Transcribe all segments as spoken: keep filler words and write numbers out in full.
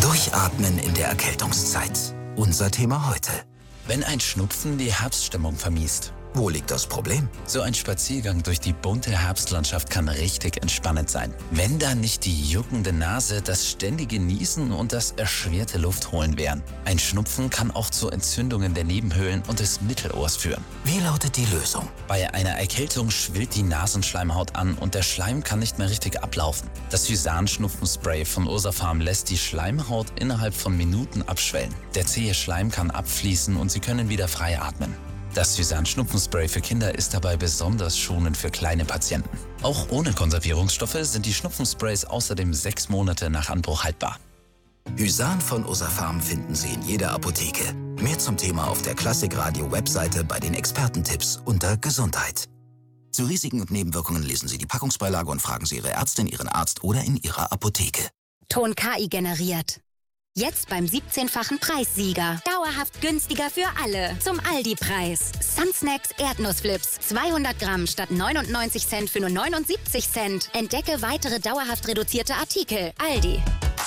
Durchatmen in der Erkältungszeit. Unser Thema heute. Wenn ein Schnupfen die Herbststimmung vermiest. Wo liegt das Problem? So ein Spaziergang durch die bunte Herbstlandschaft kann richtig entspannend sein. Wenn da nicht die juckende Nase, das ständige Niesen und das erschwerte Luftholen wären. Ein Schnupfen kann auch zu Entzündungen der Nebenhöhlen und des Mittelohrs führen. Wie lautet die Lösung? Bei einer Erkältung schwillt die Nasenschleimhaut an und der Schleim kann nicht mehr richtig ablaufen. Das Hysan-Schnupfenspray von Ursafarm lässt die Schleimhaut innerhalb von Minuten abschwellen. Der zähe Schleim kann abfließen und Sie können wieder frei atmen. Das Hysan-Schnupfenspray für Kinder ist dabei besonders schonend für kleine Patienten. Auch ohne Konservierungsstoffe sind die Schnupfensprays außerdem sechs Monate nach Anbruch haltbar. Hysan von Ursafarm finden Sie in jeder Apotheke. Mehr zum Thema auf der Klassikradio-Webseite bei den Expertentipps unter Gesundheit. Zu Risiken und Nebenwirkungen lesen Sie die Packungsbeilage und fragen Sie Ihre Ärztin, Ihren Arzt oder in Ihrer Apotheke. Ton K I generiert. Jetzt beim siebzehnfachen Preissieger. Dauerhaft günstiger für alle. Zum Aldi-Preis. Sunsnacks Erdnussflips. zweihundert Gramm statt neunundneunzig Cent für nur neunundsiebzig Cent. Entdecke weitere dauerhaft reduzierte Artikel. Aldi.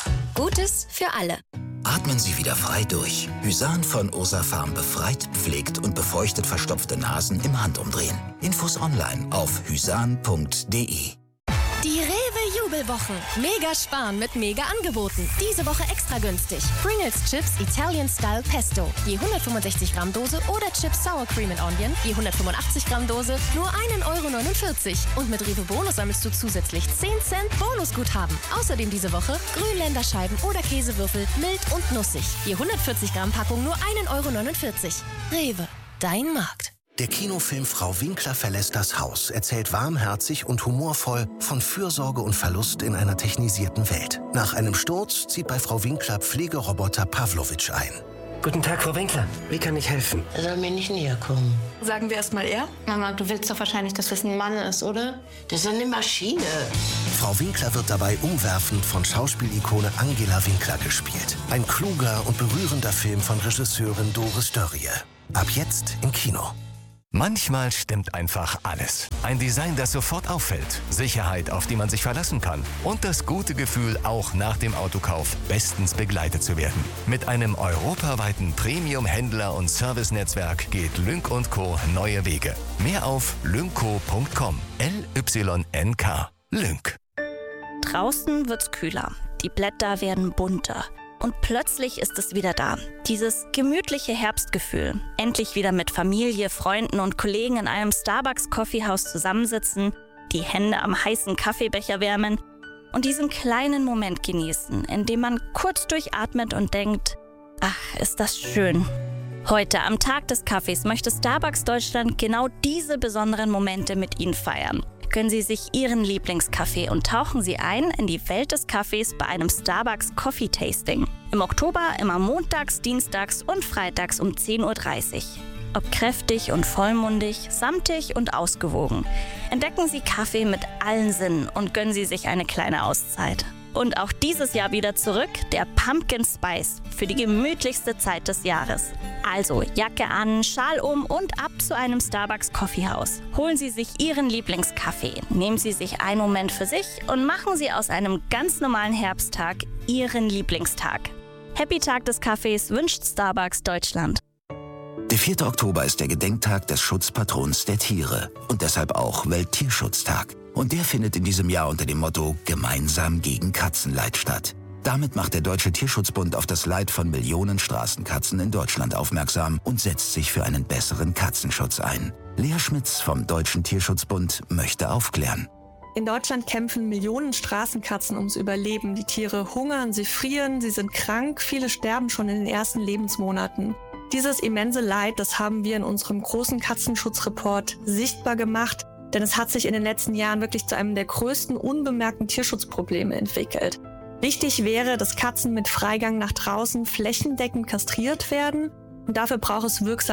Gutes für alle. Atmen Sie wieder frei durch. Hysan von Ursafarm befreit, pflegt und befeuchtet verstopfte Nasen im Handumdrehen. Infos online auf hysan punkt de. Die Rewe-Jubelwochen. Mega sparen mit Mega-Angeboten. Diese Woche extra günstig. Pringles Chips Italian Style Pesto. Je hundertfünfundsechzig Gramm Dose oder Chips Sour Cream and Onion. Je hundertfünfundachtzig Gramm Dose. Nur einen Euro neunundvierzig. Und mit Rewe Bonus sammelst du zusätzlich zehn Cent Bonusguthaben. Außerdem diese Woche Grünländerscheiben oder Käsewürfel. Mild und nussig. Je hundertvierzig Gramm Packung nur einen Euro neunundvierzig. Rewe. Dein Markt. Der Kinofilm Frau Winkler verlässt das Haus erzählt warmherzig und humorvoll von Fürsorge und Verlust in einer technisierten Welt. Nach einem Sturz zieht bei Frau Winkler Pflegeroboter Pavlovic ein. Guten Tag, Frau Winkler. Wie kann ich helfen? Er soll mir nicht näher kommen. Sagen wir erst mal er? Mama, du willst doch wahrscheinlich, dass das ein Mann ist, oder? Das ist eine Maschine. Frau Winkler wird dabei umwerfend von Schauspielikone Angela Winkler gespielt. Ein kluger und berührender Film von Regisseurin Doris Dörrie. Ab jetzt im Kino. Manchmal stimmt einfach alles. Ein Design, das sofort auffällt, Sicherheit, auf die man sich verlassen kann und das gute Gefühl, auch nach dem Autokauf bestens begleitet zu werden. Mit einem europaweiten Premium-Händler- und Servicenetzwerk geht Lynk und Co. neue Wege. Mehr auf lynco punkt com. L Y N K. Lynk. Draußen wird's kühler. Die Blätter werden bunter. Und plötzlich ist es wieder da. Dieses gemütliche Herbstgefühl. Endlich wieder mit Familie, Freunden und Kollegen in einem Starbucks-Coffeehaus zusammensitzen, die Hände am heißen Kaffeebecher wärmen und diesen kleinen Moment genießen, in dem man kurz durchatmet und denkt, ach, ist das schön. Heute am Tag des Kaffees möchte Starbucks Deutschland genau diese besonderen Momente mit Ihnen feiern. Gönnen Sie sich Ihren Lieblingskaffee und tauchen Sie ein in die Welt des Kaffees bei einem Starbucks Coffee Tasting. Im Oktober immer montags, dienstags und freitags um zehn Uhr dreißig. Ob kräftig und vollmundig, samtig und ausgewogen. Entdecken Sie Kaffee mit allen Sinnen und gönnen Sie sich eine kleine Auszeit. Und auch dieses Jahr wieder zurück, der Pumpkin Spice für die gemütlichste Zeit des Jahres. Also Jacke an, Schal um und ab zu einem Starbucks Coffeehaus. Holen Sie sich Ihren Lieblingskaffee, nehmen Sie sich einen Moment für sich und machen Sie aus einem ganz normalen Herbsttag Ihren Lieblingstag. Happy Tag des Kaffees wünscht Starbucks Deutschland. Der vierte Oktober ist der Gedenktag des Schutzpatrons der Tiere und deshalb auch Welttierschutztag. Und der findet in diesem Jahr unter dem Motto Gemeinsam gegen Katzenleid statt. Damit macht der Deutsche Tierschutzbund auf das Leid von Millionen Straßenkatzen in Deutschland aufmerksam und setzt sich für einen besseren Katzenschutz ein. Lea Schmitz vom Deutschen Tierschutzbund möchte aufklären. In Deutschland kämpfen Millionen Straßenkatzen ums Überleben. Die Tiere hungern, sie frieren, sie sind krank, viele sterben schon in den ersten Lebensmonaten. Dieses immense Leid, das haben wir in unserem großen Katzenschutzreport sichtbar gemacht, denn es hat sich in den letzten Jahren wirklich zu einem der größten unbemerkten Tierschutzprobleme entwickelt. Wichtig wäre, dass Katzen mit Freigang nach draußen flächendeckend kastriert werden und dafür braucht es wirksame